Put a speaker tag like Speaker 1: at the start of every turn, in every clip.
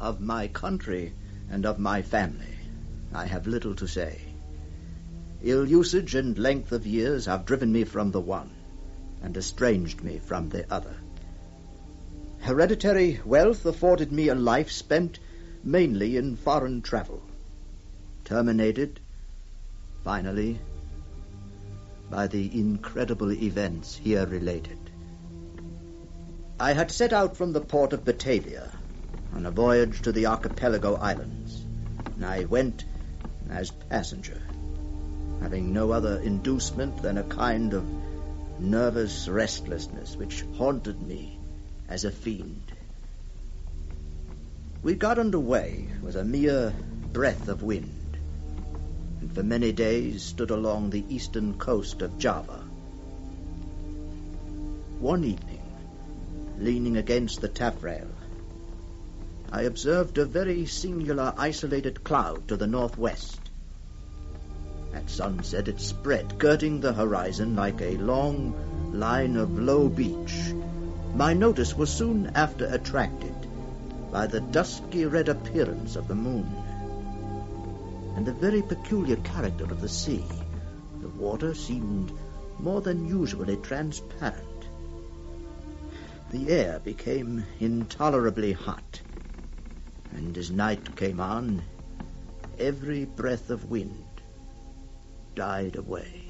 Speaker 1: Of my country and of my family, I have little to say. Ill usage and length of years have driven me from the one and estranged me from the other. Hereditary wealth afforded me a life spent mainly in foreign travel, terminated, finally, by the incredible events here related. I had set out from the port of Batavia on a voyage to the archipelago islands, and I went as passenger, having no other inducement than a kind of nervous restlessness which haunted me as a fiend. We got under way with a mere breath of wind, and for many days stood along the eastern coast of Java. One evening, leaning against the taffrail, I observed a very singular isolated cloud to the northwest. At sunset it spread, girding the horizon like a long line of low beach. My notice was soon after attracted by the dusky red appearance of the moon, and the very peculiar character of the sea. The water seemed more than usually transparent. The air became intolerably hot, and as night came on, every breath of wind died away.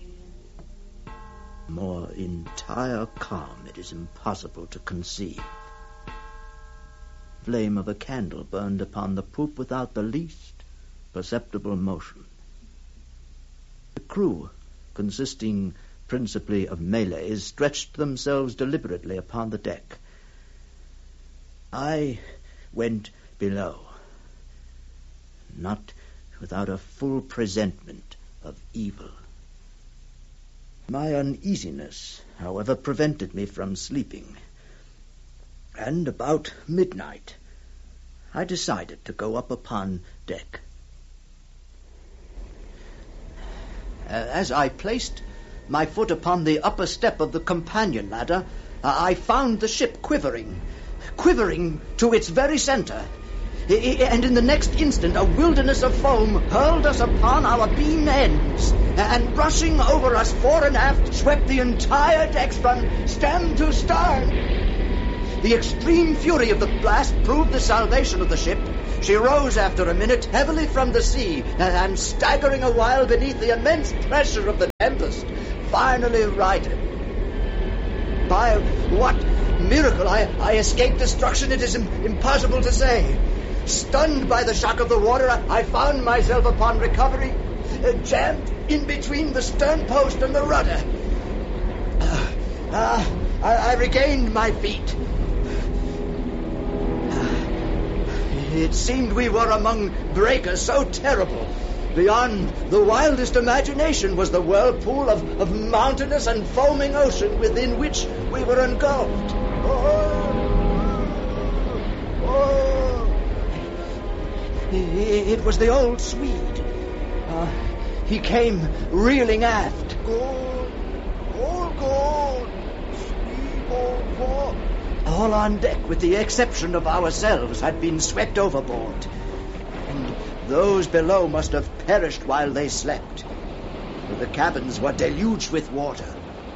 Speaker 1: More entire calm it is impossible to conceive. Flame of a candle burned upon the poop without the least perceptible motion. The crew, consisting principally of Malays, stretched themselves deliberately upon the deck. I went below, not without a full presentiment of evil. My uneasiness, however, prevented me from sleeping, and about midnight I decided to go up upon deck. As I placed my foot upon the upper step of the companion ladder, I found the ship quivering to its very center. And in the next instant, a wilderness of foam hurled us upon our beam ends, and rushing over us fore and aft, swept the entire decks from stem to stern. The extreme fury of the blast proved the salvation of the ship. She rose after a minute heavily from the sea, and staggering a while beneath the immense pressure of the tempest, finally righted. By what miracle I escaped destruction, it is impossible to say. Stunned by the shock of the water, I found myself upon recovery jammed in between the stern post and the rudder. I regained my feet. It seemed we were among breakers so terrible. Beyond the wildest imagination was the whirlpool of mountainous and foaming ocean within which we were engulfed. It was the old Swede. He came reeling aft. All gone. All on deck, with the exception of ourselves, had been swept overboard, and those below must have perished while they slept, for the cabins were deluged with water.